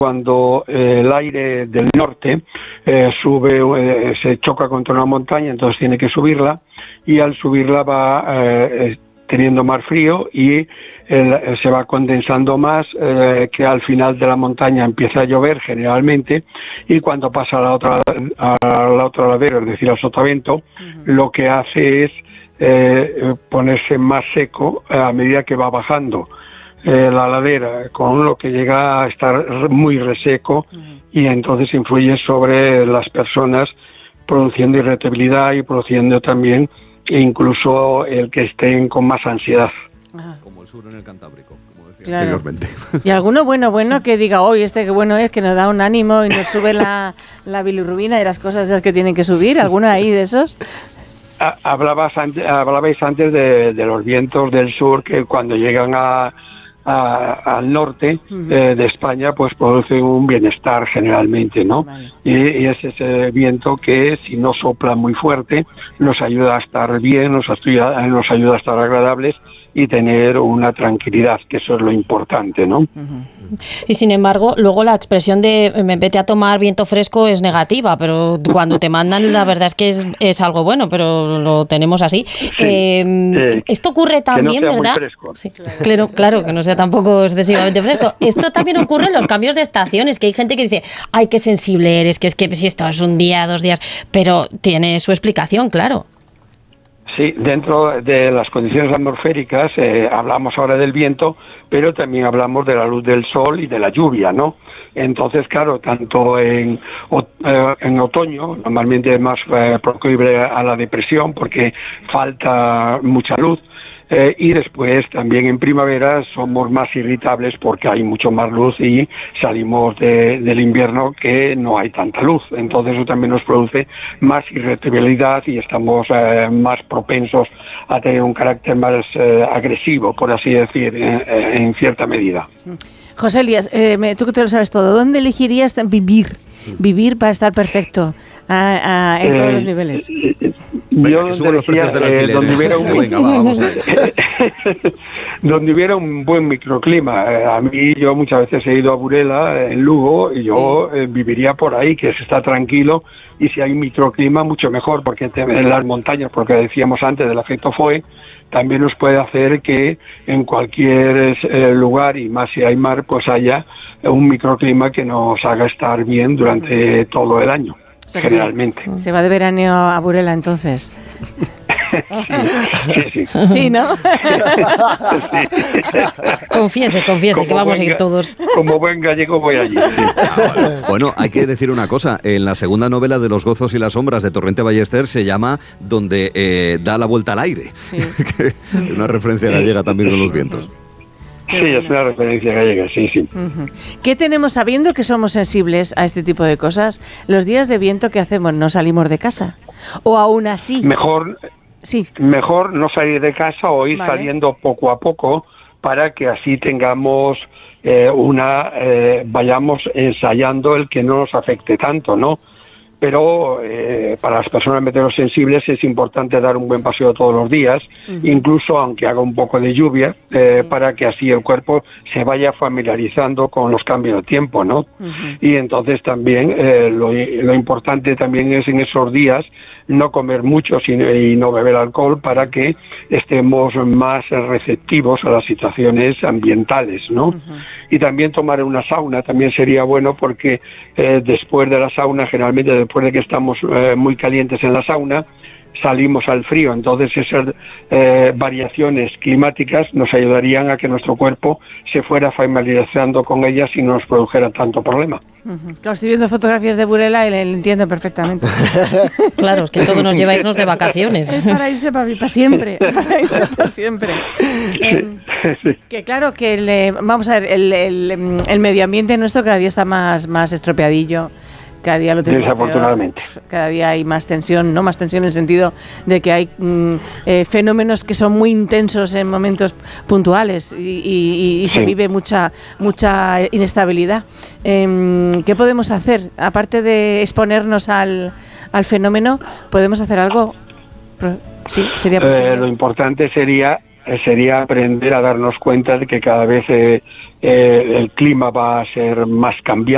cuando el aire del norte se choca contra una montaña, entonces tiene que subirla, y al subirla va teniendo más frío y se va condensando más, que al final de la montaña empieza a llover generalmente, y cuando pasa a la otra ladera, es decir, al sotavento, lo que hace es ponerse más seco a medida que va bajando la ladera, con lo que llega a estar muy reseco, y entonces influye sobre las personas, produciendo irritabilidad y produciendo también incluso el que estén con más ansiedad. Como el sur en el Cantábrico, como decía anteriormente. Y alguno bueno que diga, hoy que bueno es, que nos da un ánimo y nos sube la bilirrubina y las cosas esas que tienen que subir. ¿Alguno ahí de esos? Hablabais antes de los vientos del sur, que cuando llegan al norte de España, pues produce un bienestar generalmente, ¿no? Vale. Y es ese viento que, si no sopla muy fuerte, nos ayuda a estar bien, nos ayuda a estar agradables y tener una tranquilidad, que eso es lo importante, ¿no? Y sin embargo, luego la expresión de vete a tomar viento fresco es negativa, pero cuando te mandan, la verdad es que es algo bueno, pero lo tenemos así. Sí, esto ocurre también, que no sea ¿verdad? Muy fresco. Sí, claro, que no sea tampoco excesivamente fresco. Esto también ocurre en los cambios de estaciones, que hay gente que dice, ay, qué sensible eres, que es que si esto es un día, 2 días, pero tiene su explicación, claro. Sí, dentro de las condiciones atmosféricas hablamos ahora del viento, pero también hablamos de la luz del sol y de la lluvia, ¿no? Entonces, claro, tanto en otoño, normalmente es más proclive a la depresión porque falta mucha luz, y después también en primavera somos más irritables porque hay mucho más luz y salimos del invierno que no hay tanta luz. Entonces eso también nos produce más irritabilidad y estamos más propensos a tener un carácter más agresivo, por así decir, en cierta medida. José Elías, tú que te lo sabes todo, ¿dónde elegirías vivir para estar perfecto en todos los niveles? Venga, que suban los precios del alquiler. Donde hubiera un buen microclima. A mí, yo muchas veces he ido a Burela, en Lugo, y yo viviría por ahí, que se está tranquilo, y si hay un microclima, mucho mejor, porque en las montañas, porque decíamos antes del efecto Foe, también nos puede hacer que en cualquier lugar, y más si hay mar, pues haya un microclima que nos haga estar bien durante todo el año, o sea, generalmente. Se va de veraneo a Burela, entonces. Sí. Sí, ¿no? Confiese, que vamos a ir todos. Como buen gallego voy allí. Sí. Bueno, hay que decir una cosa. En la segunda novela de Los gozos y las sombras de Torrente Ballester se llama Donde da la vuelta al aire. Sí. Una referencia gallega también con los vientos. Sí, es una referencia gallega, sí. ¿Qué tenemos sabiendo que somos sensibles a este tipo de cosas? Los días de viento, ¿qué hacemos? ¿No salimos de casa? ¿O aún así? Mejor no salir de casa o ir saliendo poco a poco, para que así tengamos vayamos ensayando el que no nos afecte tanto, ¿no? Pero para las personas meteorosensibles es importante dar un buen paseo todos los días, incluso aunque haga un poco de lluvia, para que así el cuerpo se vaya familiarizando con los cambios de tiempo, ¿no? Y entonces también lo importante también es en esos días no comer mucho y no beber alcohol, para que estemos más receptivos a las situaciones ambientales, ¿no? Y también tomar una sauna también sería bueno, porque después de la sauna, generalmente después de que estamos muy calientes en la sauna, salimos al frío. Entonces esas variaciones climáticas nos ayudarían a que nuestro cuerpo se fuera familiarizando con ellas y no nos produjera tanto problema. Claro, estoy viendo fotografías de Burela y le entiendo perfectamente. Claro, es que todo nos lleva a irnos de vacaciones. Es para irse para siempre. Que claro, que vamos a ver, el medio ambiente nuestro cada día está más estropeadillo. Cada día lo tenemos desafortunadamente peor. Cada día hay más tensión, no más tensión en el sentido de que hay fenómenos que son muy intensos en momentos puntuales y se vive mucha inestabilidad. ¿Qué podemos hacer? Aparte de exponernos al fenómeno, ¿podemos hacer algo? Sí, sería posible. Lo importante sería aprender a darnos cuenta de que cada vez el clima va a ser más cambiante.